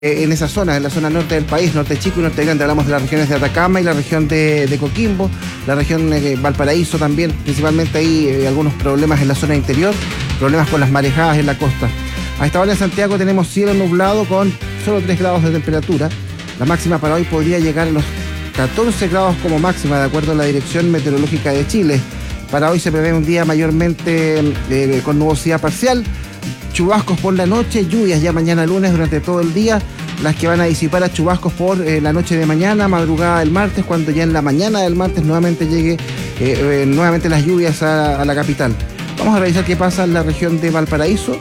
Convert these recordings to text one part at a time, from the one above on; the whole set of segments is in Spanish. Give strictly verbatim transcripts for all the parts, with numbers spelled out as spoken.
en esa zona, en la zona norte del país, norte chico y norte grande. Hablamos de las regiones de Atacama y la región de, de Coquimbo, la región de Valparaíso también, principalmente ahí eh, algunos problemas en la zona interior, problemas con las marejadas en la costa. A esta hora en Santiago tenemos cielo nublado con solo tres grados de temperatura. La máxima para hoy podría llegar a los catorce grados como máxima, de acuerdo a la Dirección Meteorológica de Chile. Para hoy se prevé un día mayormente eh, con nubosidad parcial, chubascos por la noche, lluvias ya mañana lunes durante todo el día, las que van a disipar a chubascos por eh, la noche de mañana, madrugada del martes, cuando ya en la mañana del martes nuevamente llegue eh, eh, nuevamente las lluvias a, a la capital. Vamos a revisar qué pasa en la región de Valparaíso.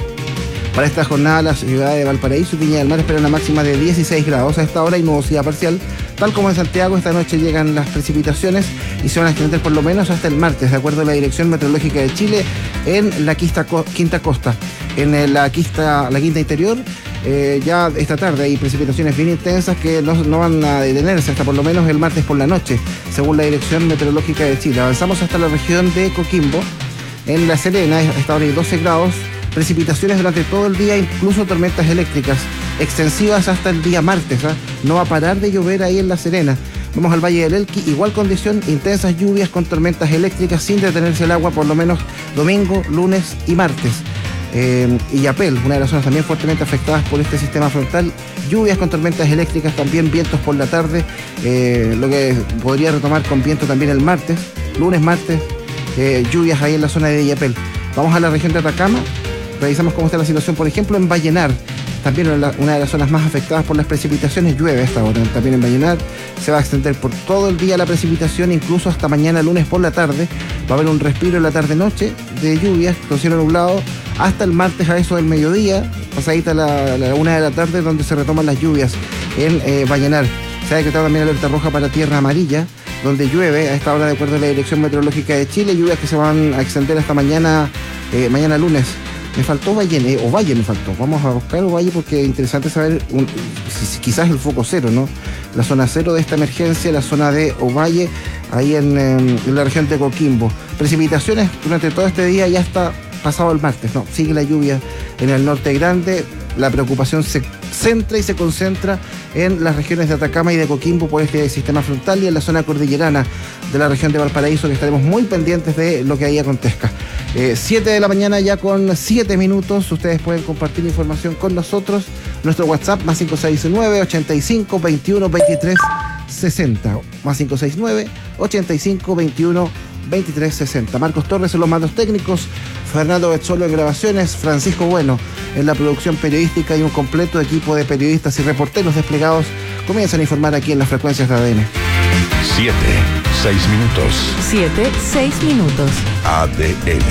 Para esta jornada la ciudad de Valparaíso y Viña del Mar espera una máxima de dieciséis grados. A esta hora hay nubosidad parcial. Tal como en Santiago, esta noche llegan las precipitaciones y se van a extender por lo menos hasta el martes, de acuerdo a la Dirección Meteorológica de Chile, en la quinta, quinta costa. En la quinta, la quinta interior, eh, ya esta tarde hay precipitaciones bien intensas que no, no van a detenerse hasta por lo menos el martes por la noche, según la Dirección Meteorológica de Chile. Avanzamos hasta la región de Coquimbo. En La Serena, a esta hora hay doce grados, precipitaciones durante todo el día, incluso tormentas eléctricas extensivas hasta el día martes. ¿eh? No va a parar de llover ahí en La Serena. Vamos al Valle del Elqui, igual condición, intensas lluvias con tormentas eléctricas sin detenerse el agua por lo menos domingo, lunes y martes. Eh, Illapel, una de las zonas también fuertemente afectadas por este sistema frontal, lluvias con tormentas eléctricas, también vientos por la tarde, eh, lo que podría retomar con viento también el martes, lunes, martes, eh, lluvias ahí en la zona de Illapel. Vamos a la región de Atacama, revisamos cómo está la situación, por ejemplo, en Vallenar. También una de las zonas más afectadas por las precipitaciones, llueve hasta ahora. También en Vallenar se va a extender por todo el día la precipitación, incluso hasta mañana lunes por la tarde. Va a haber un respiro en la tarde-noche de lluvias con cielo nublado hasta el martes a eso del mediodía, pasadita la, la una de la tarde, donde se retoman las lluvias en eh, Vallenar. Se ha decretado también alerta roja para Tierra Amarilla, donde llueve a esta hora, de acuerdo a la Dirección Meteorológica de Chile, lluvias que se van a extender hasta mañana, eh, mañana lunes. Me faltó Valle, eh, Ovalle me faltó. Vamos a buscar Ovalle porque es interesante saber un, si, quizás el foco cero, ¿no? La zona cero de esta emergencia, la zona de Ovalle, ahí en, en la región de Coquimbo. Precipitaciones durante todo este día, ya está pasado el martes, ¿no? Sigue la lluvia en el norte grande. La preocupación se centra y se concentra en las regiones de Atacama y de Coquimbo por este sistema frontal y en la zona cordillerana de la región de Valparaíso, que estaremos muy pendientes de lo que ahí acontezca. Eh, siete de la mañana ya con siete minutos. Ustedes pueden compartir información con nosotros. Nuestro WhatsApp más cinco seis nueve, ochenta y cinco, veintiuno, veintitrés, sesenta. Más cinco seis nueve, ochenta y cinco, veintiuno, veintitrés, sesenta. Marcos Torres en los mandos técnicos, Fernando Betzolo en grabaciones, Francisco Bueno en la producción periodística y un completo equipo de periodistas y reporteros desplegados comienzan a informar aquí en las frecuencias de A D N. Siete, seis minutos. Siete, seis minutos. A D N.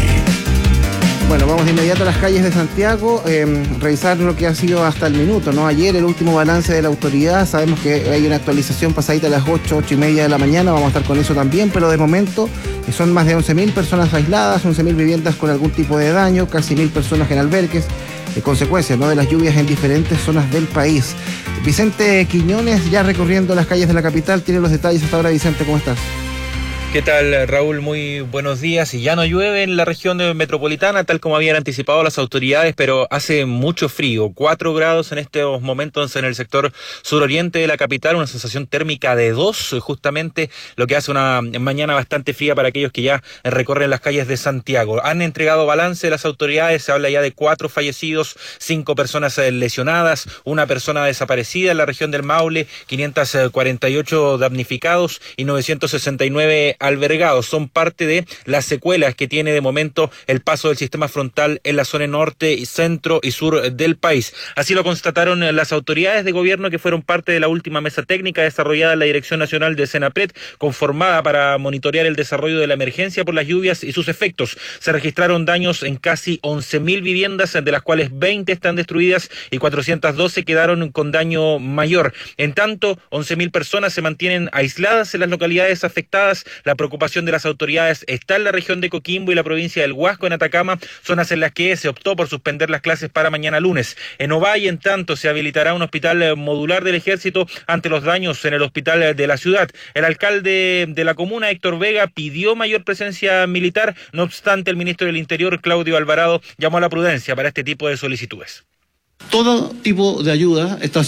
Bueno, vamos de inmediato a las calles de Santiago, eh, revisar lo que ha sido hasta el minuto, ¿no? Ayer el último balance de la autoridad, sabemos que hay una actualización pasadita a las ocho, ocho y media de la mañana, vamos a estar con eso también, pero de momento eh, son más de once mil personas aisladas, once mil viviendas con algún tipo de daño, casi mil personas en albergues, eh, consecuencias, ¿no?, de las lluvias en diferentes zonas del país. Vicente Quiñones, ya recorriendo las calles de la capital, tiene los detalles hasta ahora. Vicente, ¿cómo estás? ¿Qué tal, Raúl? Muy buenos días. Y ya no llueve en la región metropolitana, tal como habían anticipado las autoridades, pero hace mucho frío. Cuatro grados en estos momentos en el sector suroriente de la capital, una sensación térmica de dos, justamente lo que hace una mañana bastante fría para aquellos que ya recorren las calles de Santiago. Han entregado balance las autoridades, se habla ya de cuatro fallecidos, cinco personas lesionadas, una persona desaparecida en la región del Maule, quinientos cuarenta y ocho damnificados y novecientos sesenta y nueve albergados. Son parte de las secuelas que tiene de momento el paso del sistema frontal en la zona norte, centro y sur del país. Así lo constataron las autoridades de gobierno que fueron parte de la última mesa técnica desarrollada en la Dirección Nacional de Senapred, conformada para monitorear el desarrollo de la emergencia por las lluvias y sus efectos. Se registraron daños en casi once mil viviendas, de las cuales veinte están destruidas y cuatrocientas doce quedaron con daño mayor. En tanto, once mil personas se mantienen aisladas en las localidades afectadas. La preocupación de las autoridades está en la región de Coquimbo y la provincia del Huasco, en Atacama, zonas en las que se optó por suspender las clases para mañana lunes. En Ovalle, en tanto, se habilitará un hospital modular del Ejército ante los daños en el hospital de la ciudad. El alcalde de la comuna, Héctor Vega, pidió mayor presencia militar. No obstante, el ministro del Interior, Claudio Alvarado, llamó a la prudencia para este tipo de solicitudes. Todo tipo de ayuda está